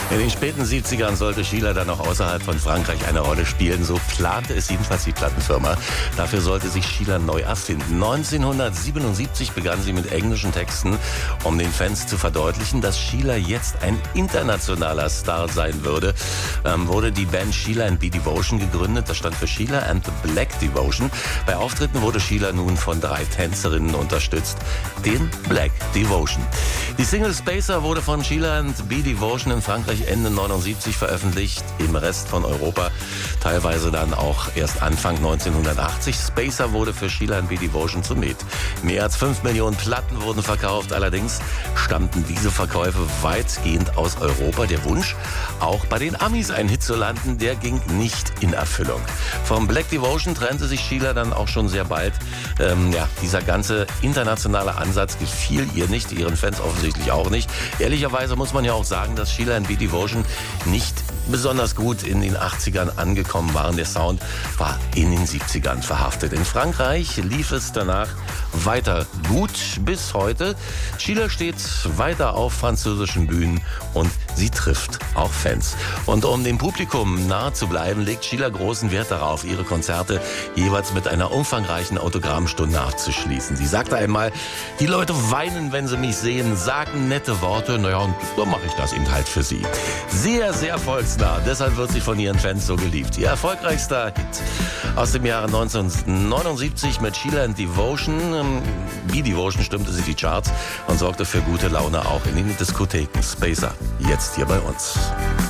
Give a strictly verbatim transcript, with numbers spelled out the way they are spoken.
In den späten siebzigern sollte Sheila dann auch außerhalb von Frankreich eine Rolle spielen. So plante es jedenfalls die Plattenfirma. Dafür sollte sich Sheila neu erfinden. neunzehnhundertsiebenundsiebzig begann sie mit englischen Texten, um den Fans zu verdeutlichen, dass Sheila jetzt ein internationaler Star sein würde. Ähm, wurde die Band Sheila and B Devotion gegründet. Das stand für Sheila and the Black Devotion. Bei Auftritten wurde Sheila nun von drei Tänzerinnen unterstützt, den Black Devotion. Die Single Spacer wurde von Sheila and B Devotion in Frankreich Ende neunundsiebzig veröffentlicht, im Rest von Europa teilweise dann auch erst Anfang neunzehnhundertachtzig. Spacer wurde für Sheila and B Devotion zum Hit. Mehr als fünf Millionen Platten wurden verkauft, allerdings stammten diese Verkäufe weitgehend aus Europa. Der Wunsch, auch bei den Amis einen Hit zu landen, der ging nicht in Erfüllung. Vom Black Devotion trennte sich Sheila dann auch schon sehr bald. Ähm, ja, dieser ganze internationale Ansatz gefiel ihr nicht, ihren Fans offensichtlich auch nicht. Ehrlicherweise muss man ja auch sagen, dass Sheila and B Devotion nicht besonders gut in den achtzigern angekommen waren. Der Sound war in den siebzigern verhaftet. In Frankreich lief es danach weiter gut bis heute. Sheila steht weiter auf französischen Bühnen und sie trifft auch Fans. Und um dem Publikum nahe zu bleiben, legt Sheila großen Wert darauf, ihre Konzerte jeweils mit einer umfangreichen Autogrammstunde abzuschließen. Sie sagte einmal, die Leute weinen, wenn sie mich sehen, sagen nette Worte, naja, und so mache ich das eben halt für sie. Sehr, sehr erfolgsnah, deshalb wird sie von ihren Fans so geliebt. Ihr erfolgreichster Hit aus dem Jahre neunzehnhundertneunundsiebzig mit Sheila and Devotion. B Devotion stimmte sie die Charts und sorgte für gute Laune auch in den Diskotheken. Spacer, jetzt hier bei uns.